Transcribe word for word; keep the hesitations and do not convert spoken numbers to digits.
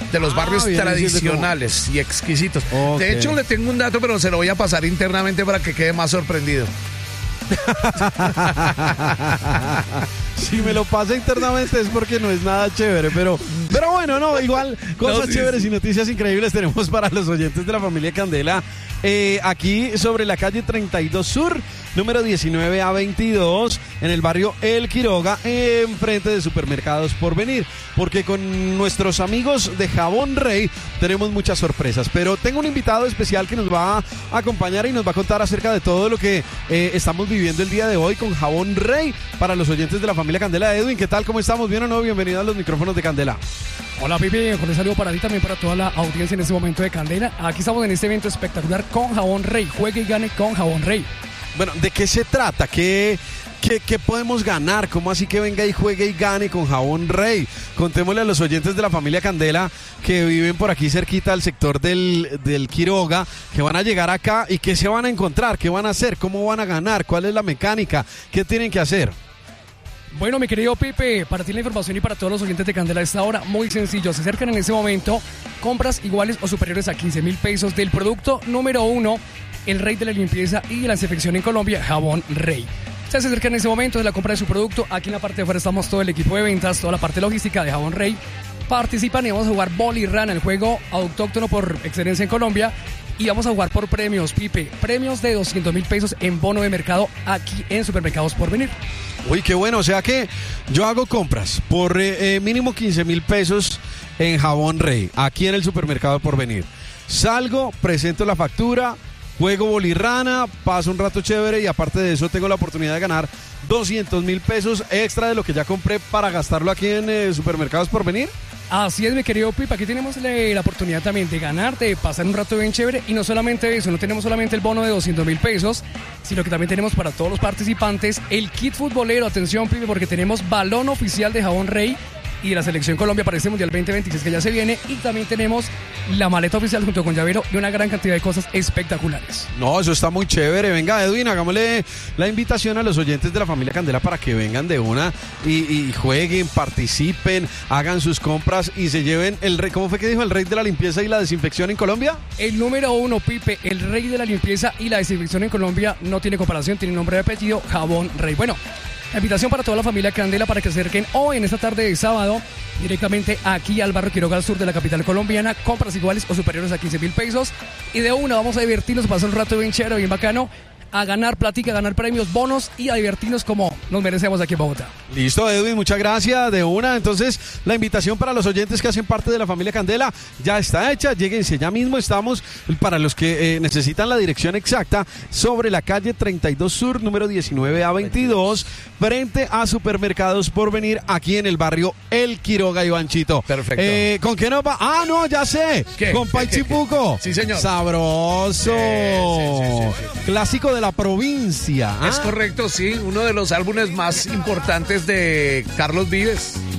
de los Ah, barrios bien, tradicionales como... y exquisitos. Okay. De hecho, le tengo un dato, pero se lo voy a pasar internamente para que quede más sorprendido. Si me lo pasa internamente es porque no es nada chévere, pero, pero bueno, no, igual cosas no, sí, chéveres sí. y noticias increíbles tenemos para los oyentes de la familia Candela. Eh, aquí sobre la calle treinta y dos Sur, número diecinueve a veintidós, en el barrio El Quiroga, enfrente de Supermercados Porvenir, porque con nuestros amigos de Jabón Rey tenemos muchas sorpresas, pero tengo un invitado especial que nos va a acompañar y nos va a contar acerca de todo lo que eh, estamos viviendo el día de hoy con Jabón Rey para los oyentes de la familia Candela. Edwin, ¿qué tal? ¿Cómo estamos? ¿Bien o no? Bienvenido a los micrófonos de Candela. Hola, Pipi, con un saludo para ti, también para toda la audiencia en este momento de Candela. Aquí estamos en este evento espectacular con Jabón Rey. Juegue y gane con Jabón Rey. Bueno, ¿de qué se trata? ¿Qué, qué, qué podemos ganar? ¿Cómo así que venga y juegue y gane con Jabón Rey? Contémosle a los oyentes de la familia Candela que viven por aquí cerquita al sector del, del Quiroga, que van a llegar acá y qué se van a encontrar, qué van a hacer, cómo van a ganar, cuál es la mecánica, qué tienen que hacer. Bueno, mi querido Pipe, para ti la información y para todos los oyentes de Candela a esta hora, muy sencillo. Se acercan en este momento compras iguales o superiores a quince mil pesos del producto número uno, el rey de la limpieza y la desinfección en Colombia, Jabón Rey. Ustedes se acercan en este momento de la compra de su producto. Aquí en la parte de afuera estamos todo el equipo de ventas, toda la parte logística de Jabón Rey. Participan y vamos a jugar Boli Rana, el juego autóctono por excelencia en Colombia. Y vamos a jugar por premios, Pipe. Premios de doscientos mil pesos en bono de mercado aquí en Supermercados Porvenir. Uy, qué bueno. O sea que yo hago compras por eh, eh, mínimo quince mil pesos en Jabón Rey, aquí en el Supermercado Porvenir. Salgo, presento la factura, juego bolirrana, paso un rato chévere y aparte de eso tengo la oportunidad de ganar doscientos mil pesos extra de lo que ya compré para gastarlo aquí en eh, Supermercados Porvenir. Así es, mi querido Pipa, aquí tenemos la, la oportunidad también de ganar, de pasar un rato bien chévere, y no solamente eso, no tenemos solamente el bono de doscientos mil pesos, sino que también tenemos para todos los participantes el kit futbolero. Atención, Pipe, porque tenemos balón oficial de Jabón Rey y de la Selección Colombia para este Mundial veinte veintiséis que ya se viene, y también tenemos la maleta oficial junto con llavero y una gran cantidad de cosas espectaculares. No, eso está muy chévere. Venga, Edwin, hagámosle la invitación a los oyentes de la familia Candela para que vengan de una y, y jueguen, participen, hagan sus compras y se lleven el rey. ¿Cómo fue que dijo? ¿El rey de la limpieza y la desinfección en Colombia? El número uno, Pipe, el rey de la limpieza y la desinfección en Colombia, no tiene comparación, tiene nombre y apellido, Jabón Rey. Bueno, la invitación para toda la familia Candela para que se acerquen hoy en esta tarde de sábado directamente aquí al barrio Quiroga al sur de la capital colombiana. Compras iguales o superiores a quince mil pesos y de una vamos a divertirnos, a pasar un rato bien chévere, bien bacano, a ganar platica, a ganar premios, bonos y a divertirnos como nos merecemos aquí en Bogotá. Listo, Edwin, muchas gracias. De una, entonces la invitación para los oyentes que hacen parte de la familia Candela ya está hecha. Lléguense, ya mismo estamos, para los que eh, necesitan la dirección exacta, sobre la calle treinta y dos Sur, número diecinueve a veintidós, frente a Supermercados Porvenir, aquí en el barrio El Quiroga, Ivanchito. Perfecto. Eh, ¿Con qué nos va? Ah, no, ya sé. ¿Qué? Con Paichipuco. Sí, señor. Sabroso. Sí, sí, sí, sí, sí. Clásico de la provincia. Es ¿Ah? correcto, sí, uno de los álbumes más importantes de Carlos Vives.